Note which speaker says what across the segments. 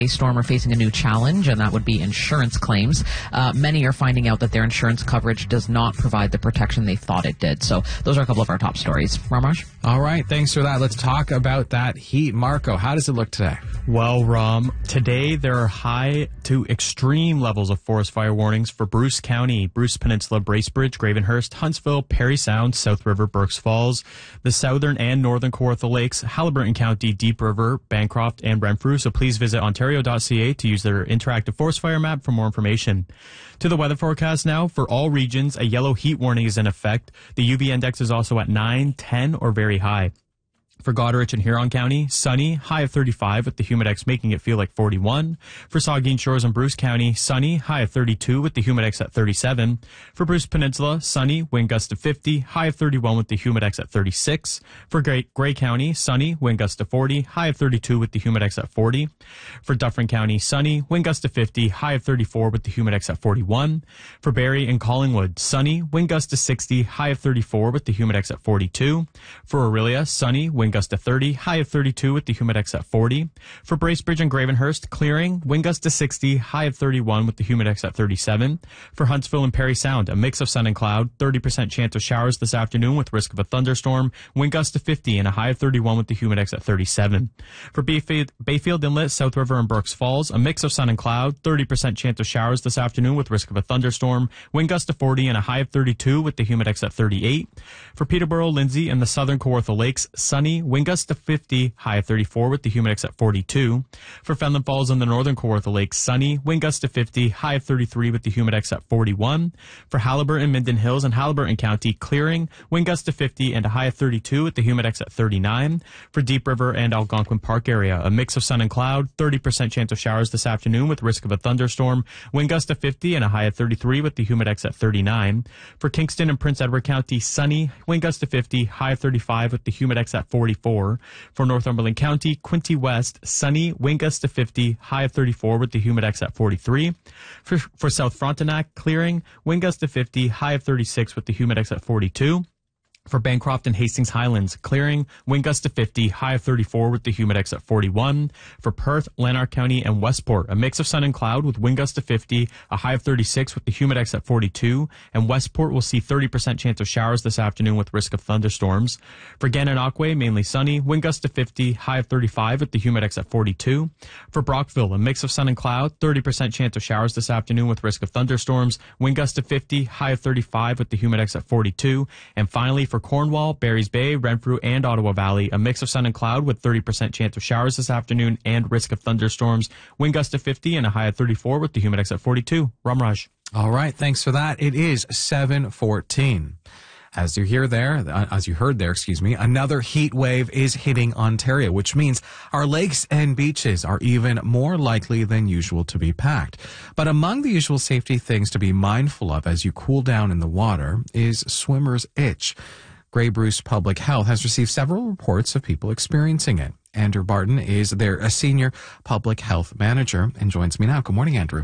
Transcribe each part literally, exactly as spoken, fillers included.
Speaker 1: Storm are facing a new challenge, and that would be insurance claims. Uh, many are finding out that their insurance coverage does not provide the protection they thought it did. So those are a couple of our top stories. Ramraj?
Speaker 2: All right, thanks for that. Let's talk about that heat. Marco, how does it look today?
Speaker 3: Well, Ram, today there are high to extreme levels of forest fire warnings for Bruce County, Bruce Peninsula, Bracebridge, Gravenhurst, Huntsville, Perry Sound, South River, Berks Falls, the southern and northern Kawartha Lakes, Haliburton County, Deep River, Bancroft, and Renfrew. So please visit Ontario dot c a to use their interactive forest fire map for more information. To the weather forecast now. For all regions, a yellow heat warning is in effect. The U V index is also at nine, ten, or very high. For Goderich and Huron County, sunny, high of thirty-five, with the humidex making it feel like forty-one. For Saugeen Shores and Bruce County, sunny, high of thirty-two, with the humidex at thirty-seven. For Bruce Peninsula, sunny, wind gust of fifty, high of thirty-one, with the humidex at thirty-six. For Grey, Grey County, sunny, wind gust of forty, high of thirty-two, with the humidex at forty. For Dufferin County, sunny, wind gust of fifty, high of thirty-four, with the humidex at forty-one. For Barrie and Collingwood, sunny, wind gust of sixty, high of thirty-four, with the humidex at forty-two. For Aurelia, sunny, wind gust of thirty, high of thirty-two, with the humidex at forty. For Bracebridge and Gravenhurst, clearing, wind gust to sixty, high of thirty-one, with the humidex at thirty-seven. For Huntsville and Perry Sound, a mix of sun and cloud, thirty percent chance of showers this afternoon with risk of a thunderstorm, wind gust to fifty, and a high of thirty-one, with the humidex at thirty-seven. For Bayfield, Bayfield Inlet, South River, and Berks Falls, a mix of sun and cloud, thirty percent chance of showers this afternoon with risk of a thunderstorm, wind gust to forty, and a high of thirty-two, with the humidex at thirty-eight. For Peterborough, Lindsay, and the southern Kawartha Lakes, sunny, wind gust to fifty, high of thirty-four, with the humidex at forty-two. For Fenland Falls and the northern Kawartha Lakes, sunny, wind gust to fifty, high of thirty-three, with the humidex at forty-one. For Haliburton, Minden Hills, and Haliburton County, clearing, wind gust to fifty, and a high of thirty-two, with the humidex at thirty-nine. For Deep River and Algonquin Park area, a mix of sun and cloud, thirty percent chance of showers this afternoon with risk of a thunderstorm, wind gust to fifty, and a high of thirty-three, with the humidex at thirty-nine. For Kingston and Prince Edward County, sunny, wind gust to fifty, high of thirty-five, with the humidex at forty-four. For Northumberland County, Quinte West, sunny, wind gust to fifty, high of thirty-four, with the humidex at forty-three. For, for South Frontenac, clearing, wind gust to fifty, high of thirty-six, with the humidex at forty-two. For Bancroft and Hastings Highlands, clearing, wind gust to fifty, high of thirty-four, with the humidex at forty-one. For Perth, Lanark County, and Westport, a mix of sun and cloud with wind gust to fifty, a high of thirty-six, with the humidex at forty-two. And Westport will see thirty percent chance of showers this afternoon with risk of thunderstorms. For Gananoque, mainly sunny, wind gust to fifty, high of thirty-five, with the humidex at forty-two. For Brockville, a mix of sun and cloud, thirty percent chance of showers this afternoon with risk of thunderstorms, wind gust to fifty, high of thirty-five, with the humidex at forty-two. And finally, for Cornwall, Barry's Bay, Renfrew, and Ottawa Valley, a mix of sun and cloud with thirty percent chance of showers this afternoon and risk of thunderstorms, wind gust to fifty, and a high of thirty-four, with the humidex at forty-two. Ramraj.
Speaker 2: All right, thanks for that. It is seven fourteen. As you hear there, as you heard there, excuse me, another heat wave is hitting Ontario, which means our lakes and beaches are even more likely than usual to be packed. But among the usual safety things to be mindful of as you cool down in the water is swimmer's itch. Grey Bruce Public Health has received several reports of people experiencing it. Andrew Barton is their a senior public health manager and joins me now. Good morning, Andrew.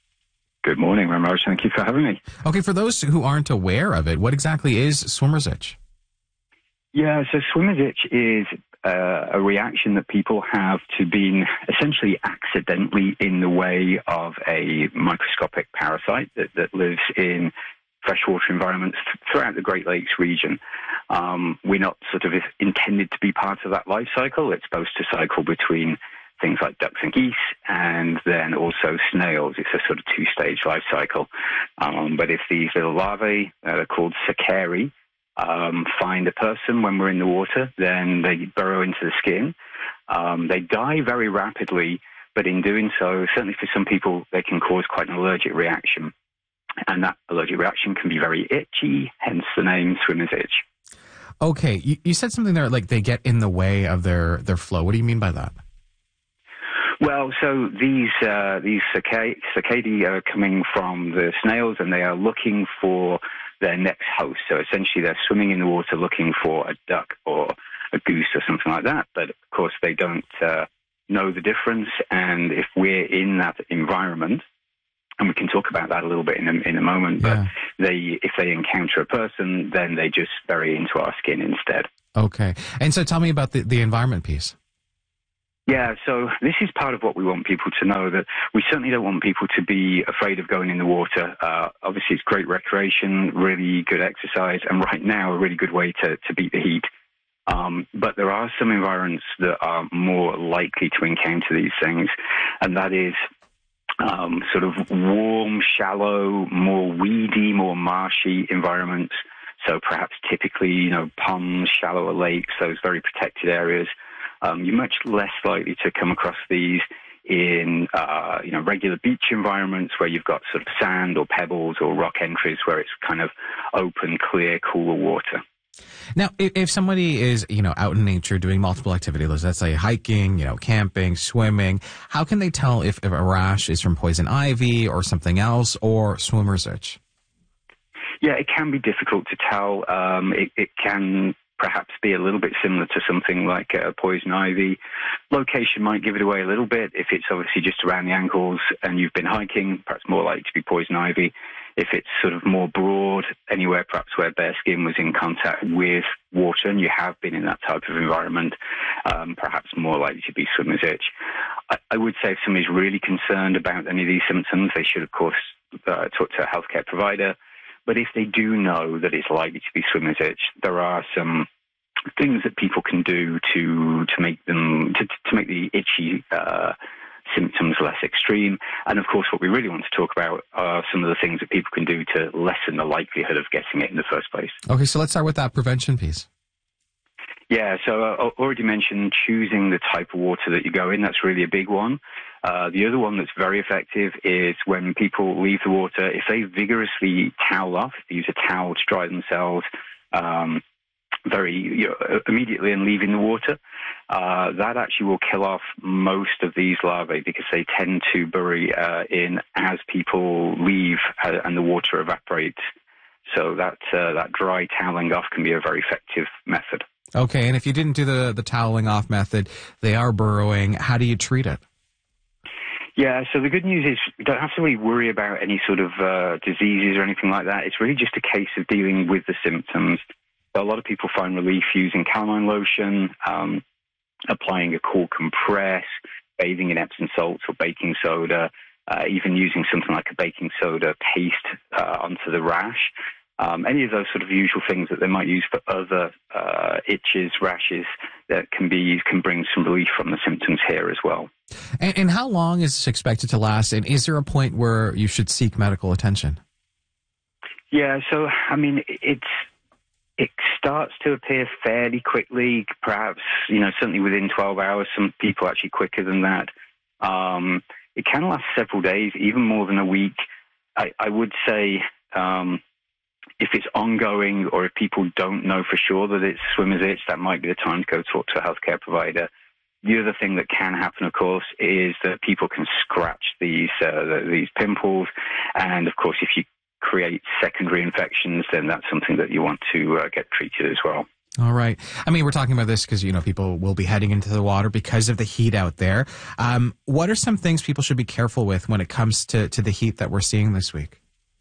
Speaker 4: Good morning, Ramraj. Thank you for having me.
Speaker 2: Okay, for those who aren't aware of it, what exactly is swimmer's itch?
Speaker 4: Yeah, so swimmer's itch is uh, a reaction that people have to being essentially accidentally in the way of a microscopic parasite that, that lives in freshwater environments throughout the Great Lakes region. Um, we're not sort of intended to be part of that life cycle. It's supposed to cycle between things like ducks and geese and then also snails. It's a sort of two-stage life cycle. Um, but if these little larvae, uh, they're called cercari, um, find a person when we're in the water, then they burrow into the skin. Um, they die very rapidly, but in doing so, certainly for some people, they can cause quite an allergic reaction. And that allergic reaction can be very itchy, hence the name swimmer's itch.
Speaker 2: Okay, you, you said something there like they get in the way of their, their flow. What do you mean by that?
Speaker 4: Well, so these uh, these cicad- cicadae are coming from the snails, and they are looking for their next host. So essentially, they're swimming in the water looking for a duck or a goose or something like that. But of course, they don't uh, know the difference. And if we're in that environment, and we can talk about that a little bit in a, in a moment,
Speaker 2: yeah.
Speaker 4: but they if they encounter a person, then they just bury into our skin instead.
Speaker 2: Okay. And so tell me about the, the environment piece.
Speaker 4: Yeah, so this is part of what we want people to know, that we certainly don't want people to be afraid of going in the water. Uh, obviously, it's great recreation, really good exercise, and right now a really good way to, to beat the heat. Um, but there are some environments that are more likely to encounter these things, and that is um, sort of warm, shallow, more weedy, more marshy environments. So perhaps typically, you know, ponds, shallower lakes, those very protected areas. Um, you're much less likely to come across these in, uh, you know, regular beach environments where you've got sort of sand or pebbles or rock entries where it's kind of open, clear, cooler water.
Speaker 2: Now, if, if somebody is, you know, out in nature doing multiple activities, let's say hiking, you know, camping, swimming, how can they tell if, if a rash is from poison ivy or something else or swimmer's itch?
Speaker 4: Yeah, it can be difficult to tell. Um, it, it can perhaps be a little bit similar to something like uh, poison ivy. Location might give it away a little bit. If it's obviously just around the ankles and you've been hiking, perhaps more likely to be poison ivy. If it's sort of more broad, anywhere perhaps where bare skin was in contact with water and you have been in that type of environment, um, perhaps more likely to be swimmer's itch. I, I would say if somebody's really concerned about any of these symptoms, they should, of course, uh, talk to a healthcare provider. But if they do know that it's likely to be swimmer's itch, there are some things that people can do to to make them to, to make the itchy uh, symptoms less extreme. And of course, what we really want to talk about are some of the things that people can do to lessen the likelihood of getting it in the first place.
Speaker 2: Okay, so let's start with that prevention piece.
Speaker 4: Yeah, so I already mentioned choosing the type of water that you go in. That's really a big one. Uh, the other one that's very effective is when people leave the water, if they vigorously towel off, if they use a towel to dry themselves um, very you know, immediately and leaving the water, uh, that actually will kill off most of these larvae because they tend to bury uh, in as people leave uh, and the water evaporates. So that, uh, that dry toweling off can be a very effective method.
Speaker 2: Okay, and if you didn't do the, the toweling off method, they are burrowing. How do you treat it?
Speaker 4: Yeah, so the good news is you don't have to really worry about any sort of uh, diseases or anything like that. It's really just a case of dealing with the symptoms. So a lot of people find relief using calamine lotion, um, applying a cool compress, bathing in Epsom salts or baking soda, uh, even using something like a baking soda paste uh, onto the rash. Um, any of those sort of usual things that they might use for other uh, itches, rashes, that can be can bring some relief from the symptoms here as well.
Speaker 2: And, and how long is this expected to last? And is there a point where you should seek medical attention?
Speaker 4: Yeah, so I mean, it's it starts to appear fairly quickly. Perhaps you know, certainly within twelve hours. Some people actually quicker than that. Um, it can last several days, even more than a week. I, I would say. Um, If it's ongoing or if people don't know for sure that it's swimmer's itch, that might be the time to go talk to a healthcare provider. The other thing that can happen, of course, is that people can scratch these uh, these pimples. And, of course, if you create secondary infections, then that's something that you want to uh, get treated as well.
Speaker 2: All right. I mean, we're talking about this because, you know, people will be heading into the water because of the heat out there. Um, what are some things people should be careful with when it comes to, to the heat that we're seeing this week?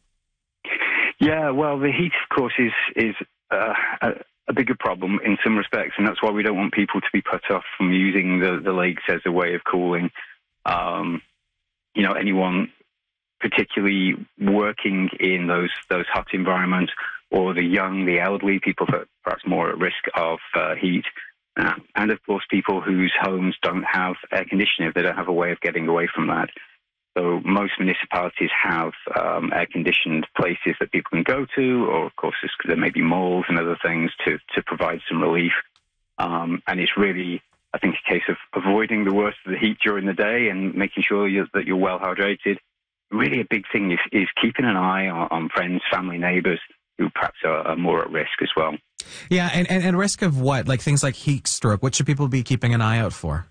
Speaker 4: Yeah, well, the heat, of course, is is uh, a, a bigger problem in some respects, and that's why we don't want people to be put off from using the, the lakes as a way of cooling. Um, you know, anyone particularly working in those those hot environments, or the young, the elderly, people that are perhaps more at risk of uh, heat, uh, and of course people whose homes don't have air conditioning, they don't have a way of getting away from that. So most municipalities have um, air-conditioned places that people can go to, or, of course, there may be malls and other things to, to provide some relief. Um, and it's really, I think, a case of avoiding the worst of the heat during the day and making sure you're, that you're well hydrated. Really a big thing is, is keeping an eye on, on friends, family, neighbors who perhaps are, are more at risk as well.
Speaker 2: Yeah, and, and, and risk of what? Like things like heat stroke. What should people be keeping an eye out for?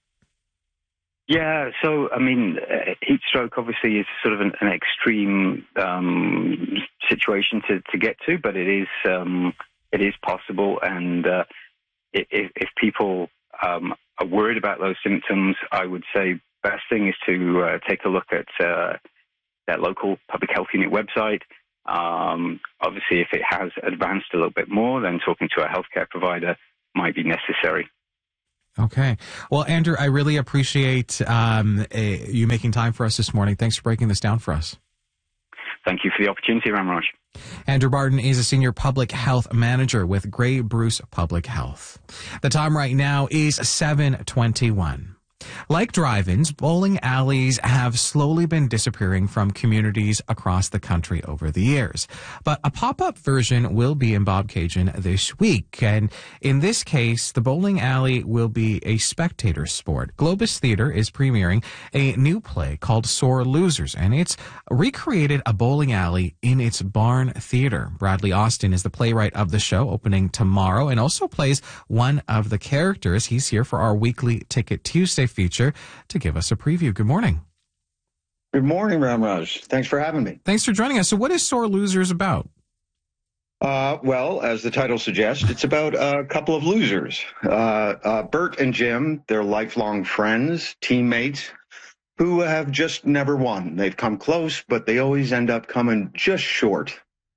Speaker 4: Yeah, so, I mean, uh, heat stroke obviously is sort of an, an extreme um, situation to, to get to, but it is um, it is possible. And uh, if, if people um, are worried about those symptoms, I would say best thing is to uh, take a look at uh, that local public health unit website. Um, obviously, if it has advanced a little bit more, then talking to a healthcare provider might be necessary.
Speaker 2: Okay. Well, Andrew, I really appreciate um, a, you making time for us this morning. Thanks for breaking this down for us.
Speaker 4: Thank you for the opportunity, Ramraj.
Speaker 2: Andrew Barton is a senior public health manager with Grey Bruce Public Health. The time right now is seven twenty-one. Like drive-ins, bowling alleys have slowly been disappearing from communities across the country over the years. But a pop-up version will be in Bobcaygeon this week. And in this case, the bowling alley will be a spectator sport. Globus Theatre is premiering a new play called Sore Losers, and it's recreated a bowling alley in its barn theater. Bradley Austin is the playwright of the show, opening tomorrow, and also plays one of the characters. He's here for our weekly Ticket Tuesday feature to give us a preview. Good morning.
Speaker 5: Good morning, Ramraj. Thanks for having me.
Speaker 2: Thanks for joining us. So what is Sore Losers about?
Speaker 5: Uh, well, as the title suggests, it's about a couple of losers. Uh, uh, Bert and Jim, they're lifelong friends, teammates, who have just never won. They've come close, but they always end up coming just short.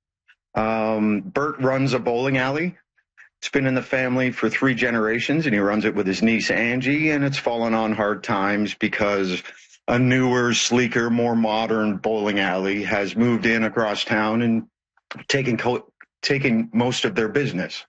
Speaker 5: Um, Bert runs a bowling alley. It's been in the family for three generations, and he runs it with his niece, Angie, and it's fallen on hard times because a newer, sleeker, more modern bowling alley has moved in across town and taken, co- taken most of their business.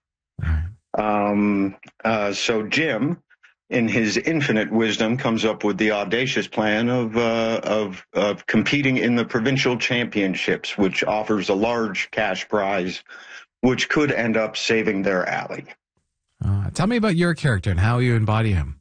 Speaker 5: Um, uh, so Jim, in his infinite wisdom, comes up with the audacious plan of, uh, of, of competing in the provincial championships, which offers a large cash prize which could end up saving their alley.
Speaker 2: Uh, tell me about your character and how you embody him.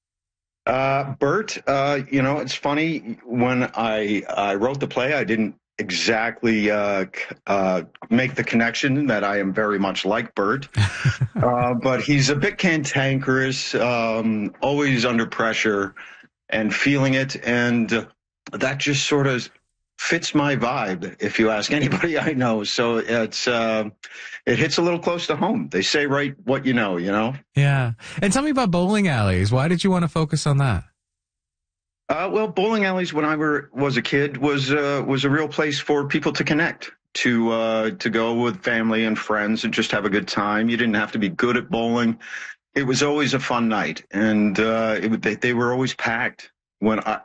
Speaker 5: Uh, Bert, uh, you know, it's funny, when I, I wrote the play, I didn't exactly uh, uh, make the connection that I am very much like Bert, uh, but he's a bit cantankerous, um, always under pressure and feeling it, and that just sort of fits my vibe, if you ask anybody I know. So it's uh, it hits a little close to home. They say right what you know, you know?
Speaker 2: Yeah. And tell me about bowling alleys. Why did you want to focus on that?
Speaker 5: Uh, well, bowling alleys when I were was a kid was uh, was a real place for people to connect, to uh, to go with family and friends and just have a good time. You didn't have to be good at bowling. It was always a fun night, and uh, it, they, they were always packed. When I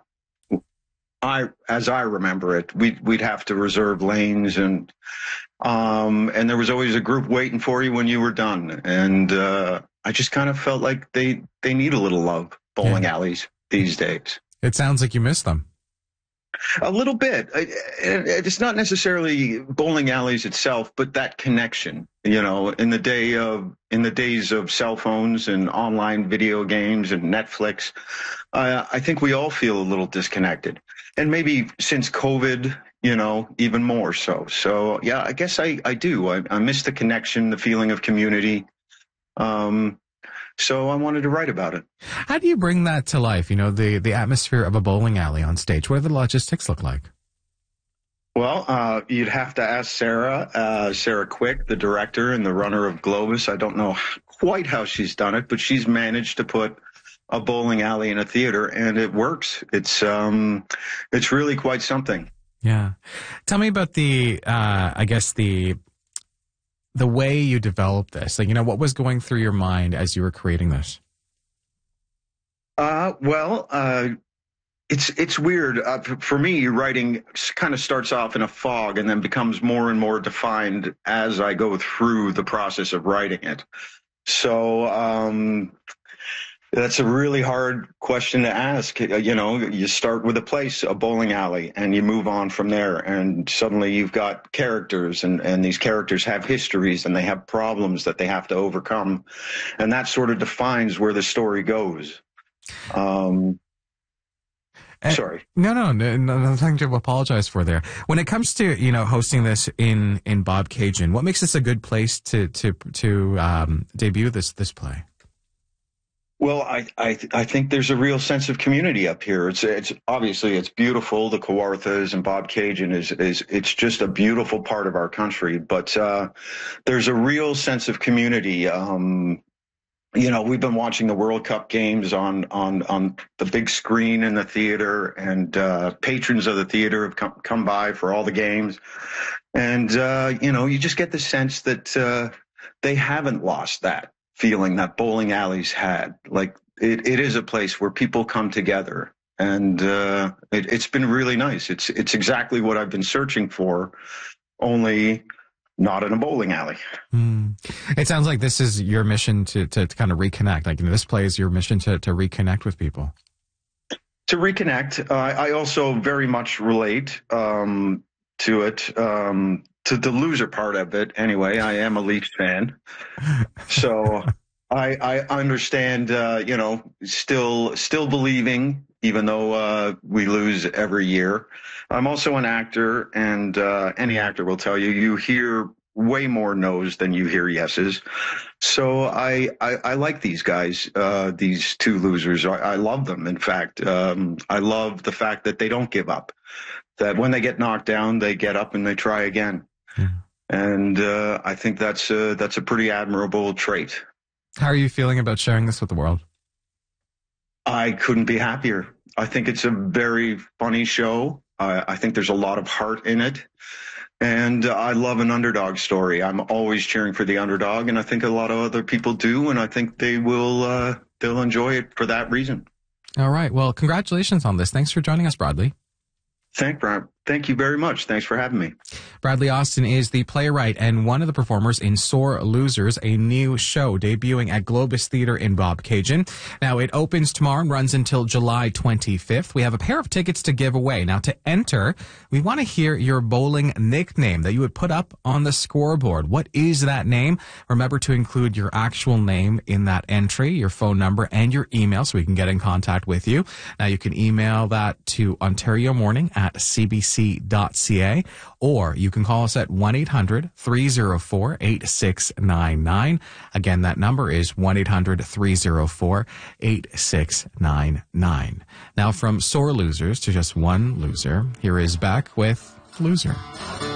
Speaker 5: I, as I remember it, we'd, we'd have to reserve lanes, and um, and there was always a group waiting for you when you were done. And uh, I just kind of felt like they, they need a little love, bowling yeah. alleys these days.
Speaker 2: It sounds like you miss them.
Speaker 5: A little bit. It's not necessarily bowling alleys itself, but that connection. You know, in the day of in the days of cell phones and online video games and Netflix, uh, I think we all feel a little disconnected. And maybe since COVID, you know, even more so. So, yeah, I guess I, I do. I, I miss the connection, the feeling of community. Um, so I wanted to write about it.
Speaker 2: How do you bring that to life? You know, the, the atmosphere of a bowling alley on stage. What do the logistics look like?
Speaker 5: Well, uh, you'd have to ask Sarah, uh, Sarah Quick, the director and the runner of Globus. I don't know quite how she's done it, but she's managed to put a bowling alley in a theater, and it works. It's um, it's really quite something.
Speaker 2: Yeah. Tell me about the, uh, I guess the, the way you developed this. Like, you know, what was going through your mind as you were creating this?
Speaker 5: Uh, well, uh, it's it's weird. Uh, for me, writing kind of starts off in a fog and then becomes more and more defined as I go through the process of writing it. So, um, that's a really hard question to ask. You know, you start with a place, a bowling alley, and you move on from there. And suddenly you've got characters, and, and these characters have histories, and they have problems that they have to overcome. And that sort of defines where the story goes. Um,
Speaker 2: and,
Speaker 5: sorry.
Speaker 2: No, no, no, nothing to apologize for there. When it comes to, you know, hosting this in, in Bobcaygeon, what makes this a good place to, to, to um, debut this, this play?
Speaker 5: Well, I, I I think there's a real sense of community up here. It's it's obviously it's beautiful. The Kawarthas and Bobcaygeon is is it's just a beautiful part of our country. But uh, there's a real sense of community. Um, you know, we've been watching the World Cup games on on on the big screen in the theater, and uh, patrons of the theater have come come by for all the games, and uh, you know, you just get the sense that uh, they haven't lost that feeling that bowling alleys had. Like, it, it is a place where people come together, and uh, it, it's been really nice. It's it's exactly what I've been searching for, only not in a bowling alley.
Speaker 2: Mm. It sounds like this is your mission to, to, to kind of reconnect. Like, you know, this play is your mission to, to reconnect with people.
Speaker 5: To reconnect, uh, I also very much relate um, to it, um, to the loser part of it. Anyway, I am a Leafs fan, so I, I understand. Uh, you know, still still believing, even though uh, we lose every year. I'm also an actor, and uh, any actor will tell you you hear way more no's than you hear yeses. So I, I, I like these guys, uh, these two losers. I, I love them. In fact, um, I love the fact that they don't give up, that when they get knocked down, they get up and they try again. Yeah. And uh, I think that's a, that's a pretty admirable trait.
Speaker 2: How are you feeling about sharing this with the world?
Speaker 5: I couldn't be happier. I think it's a very funny show. I, I think there's a lot of heart in it. And uh, I love an underdog story. I'm always cheering for the underdog, and I think a lot of other people do, and I think they will uh, they'll enjoy it for that reason.
Speaker 2: All right. Well, congratulations on this. Thanks for joining us, Bradley.
Speaker 5: Thank, Brad. Thank you very much. Thanks for having me.
Speaker 2: Bradley Austin is the playwright and one of the performers in Sore Losers, a new show debuting at Globus Theatre in Bobcaygeon. Now, it opens tomorrow and runs until July twenty-fifth. We have a pair of tickets to give away. Now, to enter, we want to hear your bowling nickname that you would put up on the scoreboard. What is that name? Remember to include your actual name in that entry, your phone number, and your email so we can get in contact with you. Now, you can email that to Ontario Morning at c b c dot c a, or you can call us at one eight hundred three oh four eight six nine nine. Again, that number is one eight hundred three oh four eight six nine nine. Now, from sore losers to just one loser, here is Beck with Loser.